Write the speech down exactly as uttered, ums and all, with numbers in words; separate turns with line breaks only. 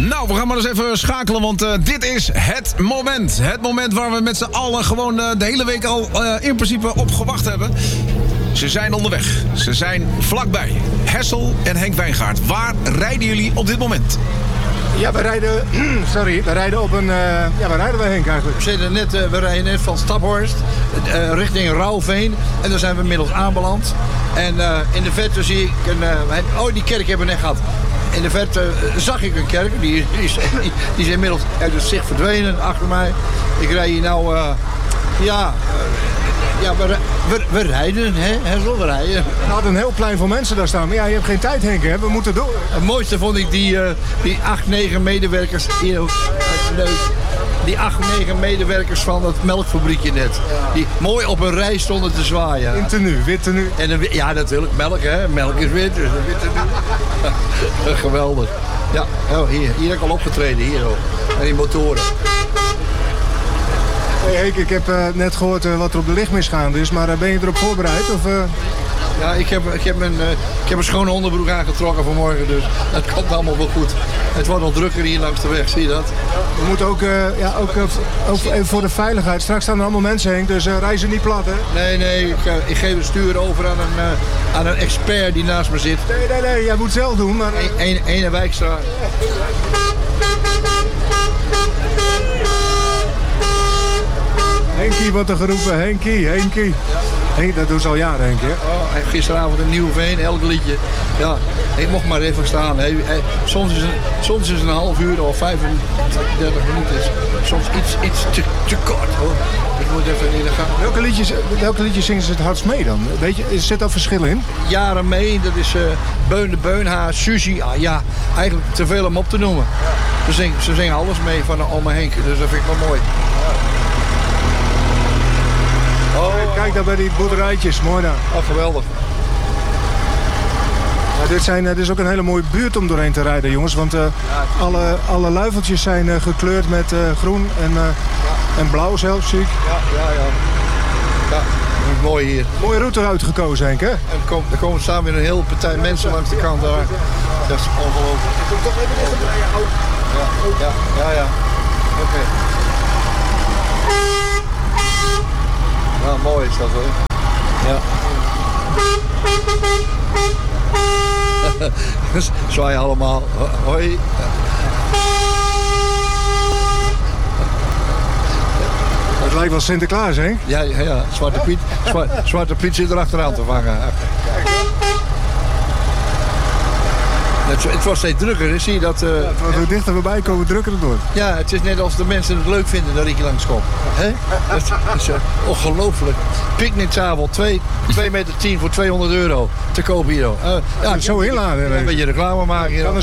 Nou, we gaan maar eens even schakelen, want uh, dit is het moment. Het moment waar we met z'n allen gewoon uh, de hele week al uh, in principe op gewacht hebben. Ze zijn onderweg. Ze zijn vlakbij. Hessel en Henk Wijngaard. Waar rijden jullie op dit moment?
Ja, we rijden, sorry, we rijden op een, uh, ja, waar rijden we Henk eigenlijk?
We, zitten net, uh, we rijden net van Staphorst uh, richting Rauwveen en daar zijn we inmiddels aanbeland. En uh, in de verte zie ik een, uh, oh die kerk hebben we net gehad. In de verte uh, zag ik een kerk, die, die, is, die, die is inmiddels uit het zicht verdwenen achter mij. Ik rij hier nou, uh, ja... Uh, Ja, we, we, we rijden, hè, Hessel, we rijden.
We hadden een heel plein van mensen daar staan. Maar ja, je hebt geen tijd, Henk, hè? We moeten door.
Het mooiste vond ik die, uh, die acht, negen medewerkers... Hier, neus, die acht, negen medewerkers van het melkfabriekje net. Die mooi op een rij stonden te zwaaien.
In tenue, wit tenue.
En een, ja, natuurlijk, melk, hè. Melk is wit, dus een wit tenue. Geweldig. Ja, oh, hier, hier heb ik al opgetreden, hier ook. En die motoren.
Hey Henk, ik heb uh, net gehoord uh, wat er op de lichtmis gaande is, maar uh, ben je erop voorbereid? Of, uh...
Ja, ik heb, ik, heb mijn, uh, ik heb een schone onderbroek aangetrokken vanmorgen, dus dat komt allemaal wel goed. Het wordt nog drukker hier langs de weg, zie je dat?
We moeten ook, uh, ja, ook, uh, ook even voor de veiligheid. Straks staan er allemaal mensen, Henk, dus uh, reizen niet plat, hè?
Nee, nee, ik, uh, ik geef het stuur over aan een, uh, aan een expert die naast me zit.
Nee, nee, nee, jij moet het zelf doen, maar... Uh...
Ene, Ene Wijkstra.
Henkie wordt er geroepen, Henkie, Henkie. Henk, dat doen ze al jaren, Henk, hè?
Oh, hij heeft gisteravond een nieuw veen, elk liedje. Ja, ik mocht maar even staan. Hij, hij, soms, is een, soms is het een half uur of vijfendertig minuten. Soms iets, iets te, te kort, hoor. Ik moet even in de gang.
Welke liedjes, welke liedjes zingen ze het hardst mee dan? Weet je, er zit daar verschil in?
Jaren mee, dat is uh, Beun de Beunhaar, Suzy. Ah, ja, eigenlijk te veel om op te noemen. Ze zingen, ze zingen alles mee van uh, Oma Henk, dus dat vind ik wel mooi.
Oh, kijk daar bij die boerderijtjes, mooi daar.
Oh, geweldig.
Ja, dit, zijn, dit is ook een hele mooie buurt om doorheen te rijden, jongens. Want uh, alle, alle luifeltjes zijn uh, gekleurd met uh, groen en, uh, ja. en blauw zelfs, zie ik.
Ja, ja, ja. Ja, mooi hier.
Mooie route uitgekozen, Henk, hè?
En er komen, er komen staan weer een hele partij mensen langs de kant daar. Dat is ongelooflijk. Ik kom toch even dichterbij, ja. Ja, ja, ja. Oké. Okay. Ja, mooi is dat hoor. Ja. Zwaai allemaal. Hoi.
Het lijkt wel Sinterklaas, hè?
Ja, ja, ja. Zwarte Piet, Zwarte, Zwarte Piet zit er achteraan te vangen. Het, het was steeds drukker, zie je dat... Uh,
ja, hoe dichter we bij komen, drukker het wordt.
Ja, het is net als de mensen het leuk vinden dat ik hier langskom. Hè? Dat is uh, ongelooflijk. Picknickzabel, twee meter tien voor tweehonderd euro te koop hier. Uh, ja,
zo inladen.
Een beetje reclame maken hier.